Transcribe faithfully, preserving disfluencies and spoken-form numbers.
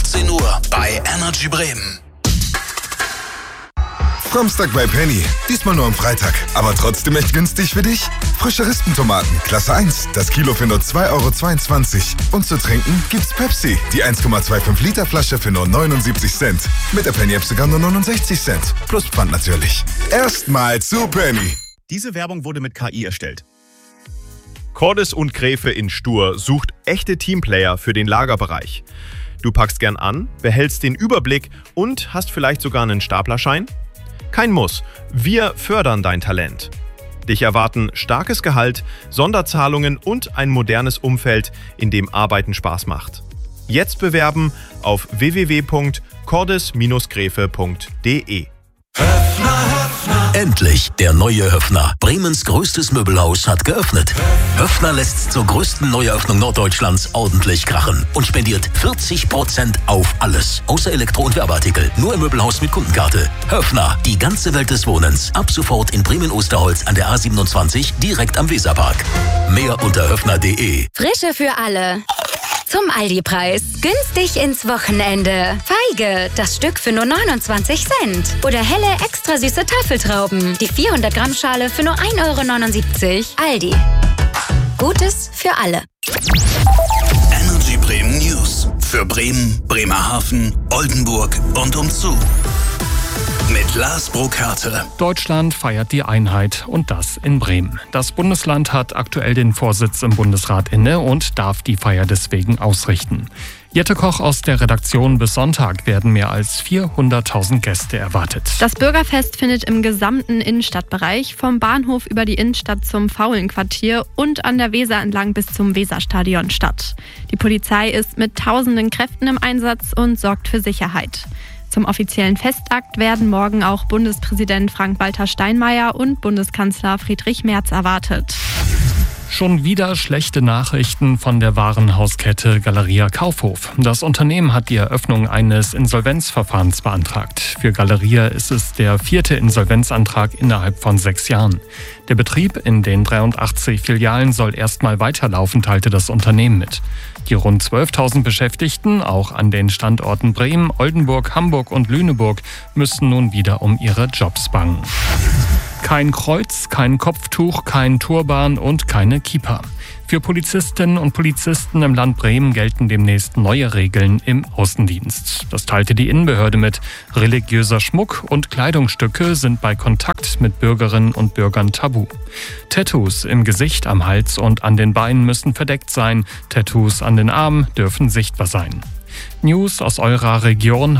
achtzehn Uhr bei Energy Bremen. Samstag bei Penny. Diesmal nur am Freitag. Aber trotzdem echt günstig für dich? Frische Rispentomaten, Klasse eins. Das Kilo für nur zwei Euro zweiundzwanzig. Und zu trinken gibt's Pepsi. Die eins Komma fünfundzwanzig Liter Flasche für nur neunundsiebzig Cent. Mit der Penny-App sogar nur neunundsechzig Cent. Plus Pfand natürlich. Erstmal zu Penny. Diese Werbung wurde mit K I erstellt. Cordes und Gräfe in Stur sucht echte Teamplayer für den Lagerbereich. Du packst gern an, behältst den Überblick und hast vielleicht sogar einen Staplerschein? Kein Muss. Wir fördern dein Talent. Dich erwarten starkes Gehalt, Sonderzahlungen und ein modernes Umfeld, in dem Arbeiten Spaß macht. Jetzt bewerben auf w w w punkt cordes Bindestrich gräfe punkt de. Endlich der neue Höffner. Bremens größtes Möbelhaus hat geöffnet. Höffner lässt zur größten Neueröffnung Norddeutschlands ordentlich krachen und spendiert vierzig Prozent auf alles. Außer Elektro- und Werbeartikel. Nur im Möbelhaus mit Kundenkarte. Höffner, die ganze Welt des Wohnens. Ab sofort in Bremen-Osterholz an der A siebenundzwanzig, direkt am Weserpark. Mehr unter höffner punkt de. Frische für alle. Zum Aldi-Preis. Günstig ins Wochenende. Feige, das Stück für nur neunundzwanzig Cent. Oder helle, extra süße Tafeltrauben. Die vierhundert Gramm Schale für nur ein Euro neunundsiebzig. Aldi. Gutes für alle. Energy Bremen News. Für Bremen, Bremerhaven, Oldenburg und umzu. Mit Lars Burkhardt. Deutschland feiert die Einheit und das in Bremen. Das Bundesland hat aktuell den Vorsitz im Bundesrat inne und darf die Feier deswegen ausrichten. Jette Koch aus der Redaktion. Bis Sonntag werden mehr als vierhunderttausend Gäste erwartet. Das Bürgerfest findet im gesamten Innenstadtbereich, vom Bahnhof über die Innenstadt zum Faulenquartier und an der Weser entlang bis zum Weserstadion statt. Die Polizei ist mit tausenden Kräften im Einsatz und sorgt für Sicherheit. Zum offiziellen Festakt werden morgen auch Bundespräsident Frank-Walter Steinmeier und Bundeskanzler Friedrich Merz erwartet. Schon wieder schlechte Nachrichten von der Warenhauskette Galeria Kaufhof. Das Unternehmen hat die Eröffnung eines Insolvenzverfahrens beantragt. Für Galeria ist es der vierte Insolvenzantrag innerhalb von sechs Jahren. Der Betrieb in den dreiundachtzig Filialen soll erstmal weiterlaufen, teilte das Unternehmen mit. Die rund zwölftausend Beschäftigten, auch an den Standorten Bremen, Oldenburg, Hamburg und Lüneburg, müssen nun wieder um ihre Jobs bangen. Kein Kreuz, kein Kopftuch, kein Turban und keine Kippa. Für Polizistinnen und Polizisten im Land Bremen gelten demnächst neue Regeln im Außendienst. Das teilte die Innenbehörde mit. Religiöser Schmuck und Kleidungsstücke sind bei Kontakt mit Bürgerinnen und Bürgern tabu. Tattoos im Gesicht, am Hals und an den Beinen müssen verdeckt sein. Tattoos an den Armen dürfen sichtbar sein. News aus eurer Region